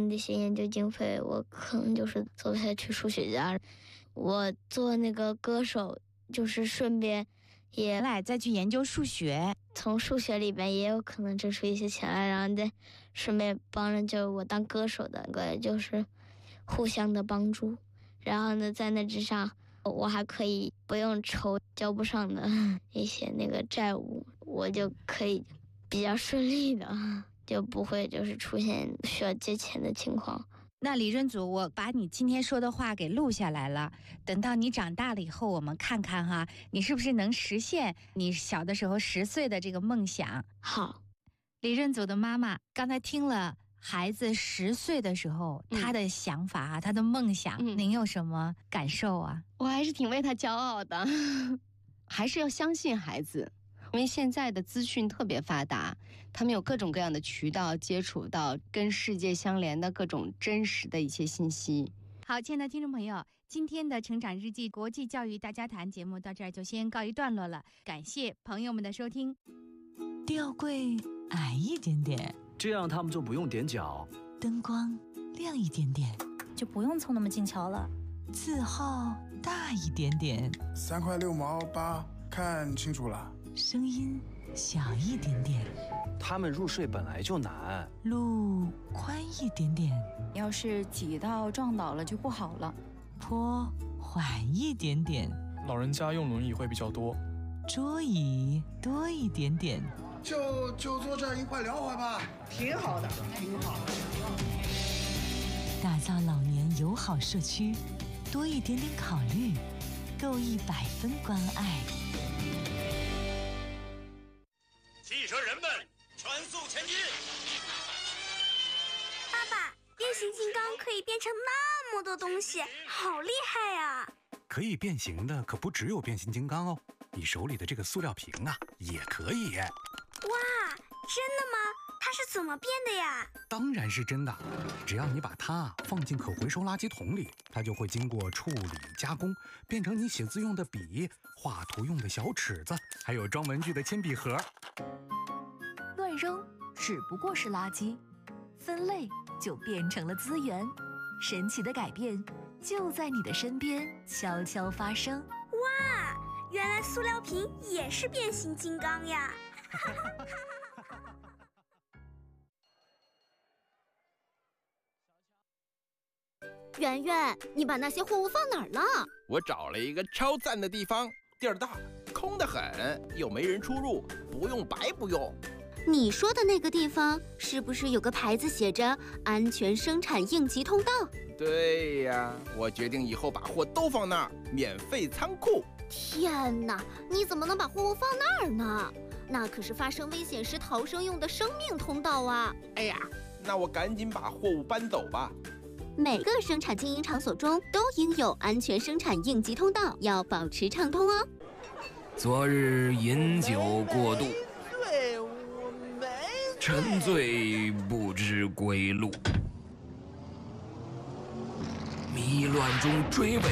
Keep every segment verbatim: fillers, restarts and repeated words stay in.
那些研究经费，我可能就是做不下去数学家。我做那个歌手，就是顺便也来再去研究数学， 从数学里边也有可能挣出一些钱来，然后再顺便帮着就我当歌手的，个就是互相的帮助。然后呢，在那之上，我还可以不用愁交不上的一些那个债务，我就可以比较顺利的，就不会就是出现需要借钱的情况。 那李润祖，我把你今天说的话给录下来了，等到你长大了以后，我们看看哈，你是不是能实现你小的时候十岁的这个梦想。 好， 李润祖的妈妈刚才听了孩子十岁的时候、嗯、他的想法啊，他的梦想、嗯、您有什么感受啊？ 我还是挺为他骄傲的还是要相信孩子，因为现在的资讯特别发达，他们有各种各样的渠道接触到跟世界相连的各种真实的一些信息。 好，亲爱的听众朋友，今天的成长日记国际教育大家谈节目到这儿就先告一段落了，感谢朋友们的收听。 吊柜矮一点点， 这样他们就不用踮脚； 灯光亮一点点， 就不用凑那么近瞧了； 字号大一点点， 三块六毛八，看清楚了； 声音小一点点， 他们入睡本来就难； 路宽一点点， 要是挤到撞倒了就不好了； 坡缓一点点， 老人家用轮椅会比较多； 桌椅多一点点， 就就坐这儿一块聊会吧， 挺好的，挺好的。 打造老年友好社区，多一点点考虑，够一百分关爱。 汽车人们，全速前进！ 爸爸，变形金刚可以变成那么多东西，好厉害呀！ 可以变形的可不只有变形金刚哦，你手里的这个塑料瓶啊，也可以。 哇，真的吗？它是怎么变的呀？ 当然是真的，只要你把它放进可回收垃圾桶里，它就会经过处理加工，变成你写字用的笔、画图用的小尺子，还有装文具的铅笔盒。 乱扔只不过是垃圾，分类就变成了资源。神奇的改变就在你的身边悄悄发生。 哇，原来塑料瓶也是变形金刚呀！ 圆圆，你把那些货物放哪儿了？ 我找了一个超赞的地方，地儿大，空得很，又没人出入，不用白不用。 你说的那个地方是不是有个牌子写着“安全生产应急通道”？ 对呀，我决定以后把货都放那儿，免费仓库。 天哪，你怎么能把货物放那儿呢？那可是发生危险时逃生用的生命通道啊！ 哎呀，那我赶紧把货物搬走吧。 每个生产经营场所中都应有安全生产应急通道，要保持畅通哦。 昨日饮酒过度，沉醉不知归路，迷乱中追尾，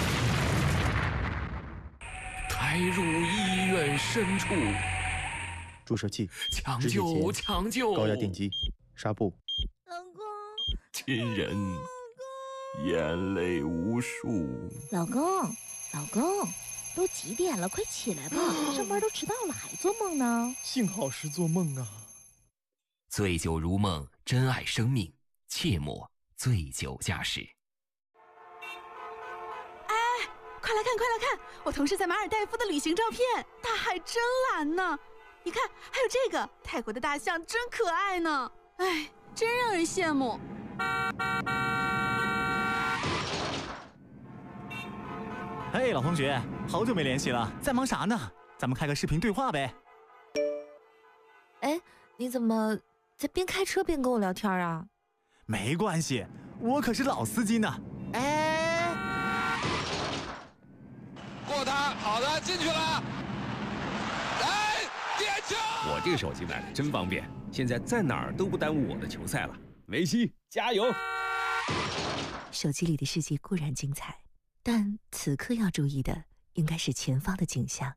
抬入医院深处。 注射器、 抢救、抢救！ 高压电击、纱布。 老公， 亲人眼泪无数。 老公，老公，都几点了？快起来吧，上班都迟到了，还做梦呢。 幸好是做梦啊。 醉酒如梦，珍爱生命，切莫醉酒驾驶。 哎，快来看，快来看！我同事在马尔代夫的旅行照片，大海真蓝呢。你看，还有这个泰国的大象真可爱呢。哎，真让人羡慕。 嘿，老同学，好久没联系了，在忙啥呢？咱们开个视频对话呗。 哎，你怎么在边开车边跟我聊天啊？ 没关系，我可是老司机呢。 哎， 过他，好的，进去了。哎，点球！ 我这个手机买的真方便，现在在哪儿都不耽误我的球赛了。梅西，加油！ 手机里的世界固然精彩，但此刻要注意的应该是前方的景象。